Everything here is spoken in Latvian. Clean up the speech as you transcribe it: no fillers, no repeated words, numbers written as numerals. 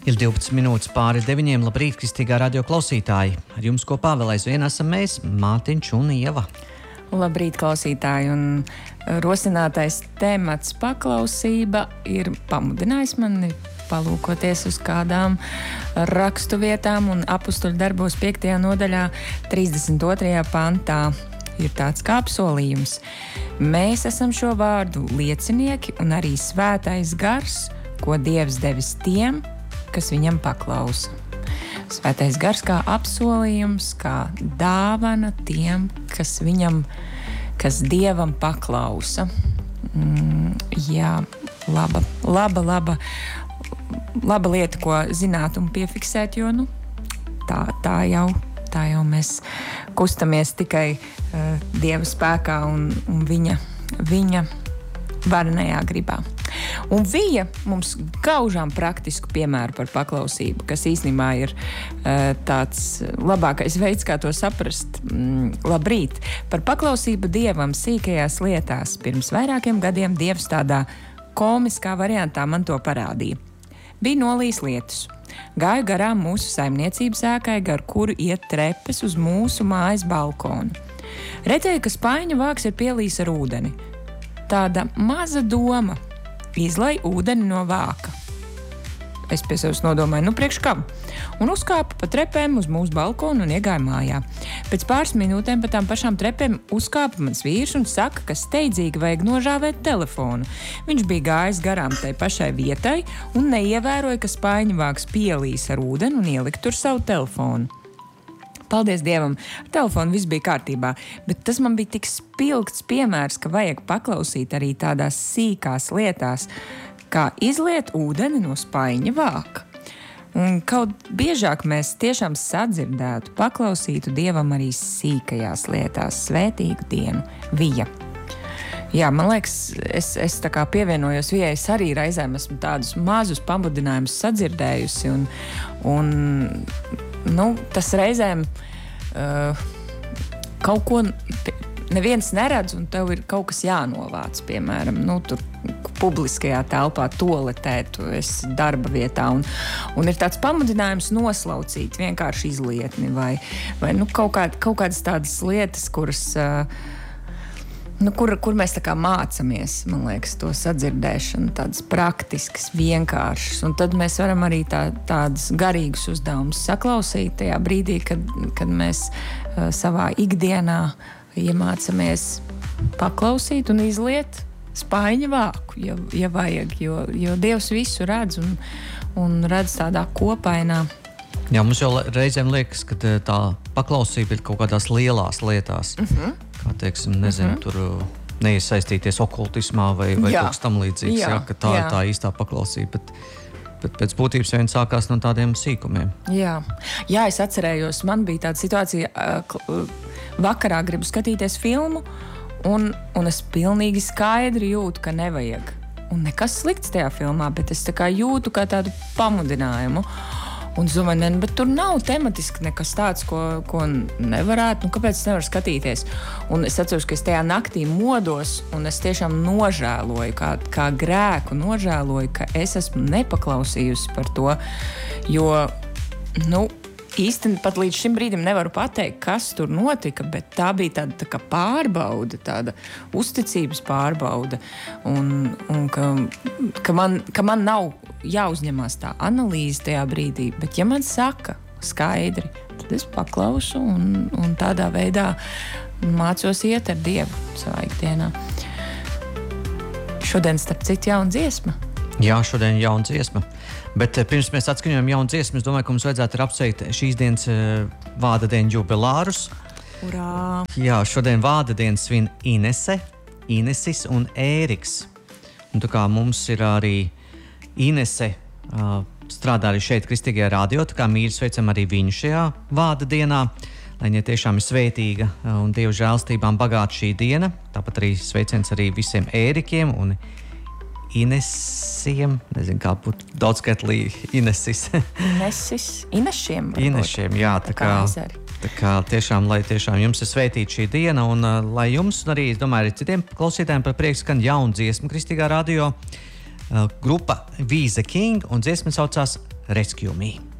Ir 12 minūtes pāri 9. Labrīt, kristīgā radio klausītāji. Ar jums kopā vēl aizvien esam mēs, Mātiņš un Ieva. Labrīt, klausītāji, un rosinātais temats paklausība ir pamudinājis mani palūkoties uz kādām rakstu vietām, un apustuļu darbos 5. nodaļā 32. pantā ir tāds kā apsolījums. Mēs esam šo vārdu liecinieki, un arī svētais gars, ko Dievs devis tiem, kas viņam paklausa. Svētais gars kā apsolījums, kā dāvana tiem, kas Dievam paklausa. Jā, laba lieta, ko zināt un piefiksēt, jo tā jau mēs kustamies tikai Dieva spēkā un viņa varenajā gribā. Un Vija mums gaužām praktisku piemēru par paklausību, kas īstenībā ir tāds labākais veids, kā to saprast. Labrīt! Par paklausību Dievam sīkajās lietās pirms vairākiem gadiem Dievs tādā komiskā variantā man to parādīja. Bija nolījis lietus. Gāju garām mūsu saimniecības ēkai, gar kuru iet trepes uz mūsu mājas balkonu. Redzēju, ka spaiņu vāks ir pielījis ar ūdeni. Tāda maza doma. Izlai ūdeni no vāka. Es pie sevis nodomāju, priekš kam? Un uzkāpu pa trepēm uz mūsu balkonu un iegāju mājā. Pēc pāris minūtēm pa tām pašām trepēm uzkāpa mans vīrs un saka, ka steidzīgi vajag nožāvēt telefonu. Viņš bija gājis garām tai pašai vietai un neievēroja, ka spaiņu vāks pielīs ar ūdeni un ielikt tur savu telefonu. Paldies Dievam, ar telefonu viss bija kārtībā, bet tas man bija tik spilgts piemērs, ka vajag paklausīt arī tādās sīkās lietās, kā izliet ūdeni no spaiņa vāka. Un kaut biežāk mēs tiešām sadzirdētu, paklausītu Dievam arī sīkajās lietās. Svētīgu dienu, Vija! Jā, man liekas, es tā kā pievienojos Vijai, es arī reizēm esmu tādus mazus pamudinājumus sadzirdējusi un tas reizēm kaut ko neviens neredz un tev ir kaut kas jānovāc, piemēram, tur publiskajā telpā, toaletē, tu esi darba vietā un ir tāds pamudinājums noslaucīt vienkārši izlietni vai kaut kādas tādas lietas, kuras kur mēs tā kā mācamies, man liekas, to sadzirdēšanu, tādas praktiskas, vienkāršas. Un tad mēs varam arī tādus garīgus uzdevumus saklausīt tajā brīdī, kad mēs savā ikdienā iemācamies paklausīt un izliet spaiņa vāku, ja vajag, jo Dievs visu redz un redz tādā kopainā. Jā, mums jau reizēm liekas, ka tā paklausība ir kaut kādās lielās lietās. Kā teiksim, tur neiesaistīties okultismā vai kaut kas tam līdzīgs, ka tā ir tā īstā paklausība. Bet pēc būtības vien sākās no tādiem sīkumiem. Jā, es atcerējos, man bija tāda situācija, vakarā gribu skatīties filmu, un es pilnīgi skaidri jūtu, ka nevajag. Un nekas slikts tajā filmā, bet es tā kā jūtu kā tādu pamudinājumu. Un es domāju, bet tur nav tematiski nekas tāds, ko nevarētu, kāpēc es nevaru skatīties. Un es atceros, ka es tajā naktī modos, un es tiešām nožēloju, kā grēku nožēloju, ka es esmu nepaklausījusi par to, jo, īsti pat līdz šim brīdim nevaru pateikt, kas tur notika, bet tā bija tāda tā kā pārbauda, tāda uzticības pārbauda, un ka man nav jāuzņemās tā analīze tajā brīdī, bet ja man saka skaidri, tad es paklausu un tādā veidā mācos iet ar Dievu savā ikdienā. Šodien starp citu jauna dziesma. Jā, šodien jauna dziesma. Bet pirms mēs atskaņojam jaunu dziesmu, es domāju, ka mums vajadzētu apsveikt šīs dienas vārda dienu jubilārus. Urā! Jā, šodien vārda dienu svin Inesis un Ēriks. Un tā kā mums ir arī Inese strādā arī šeit kristīgajā radio, tā kā mīļi sveicam arī viņu šajā vārda dienā, lai viņa tiešām ir svētīga un Dieva žēlstībām bagāta šī diena. Tāpat arī sveiciens arī visiem Ērikiem un Inesiem, nezinu, kā būtu daudzskaitlī Inesis. Inešiem, jā, tā kā tiešām, lai tiešām jums ir svētīta šī diena un lai jums arī, es domāju, arī citiem klausītājiem par prieku skan jauna dziesma kristīgā radio. Grupa We The King un dziesma saucās Rescue Me.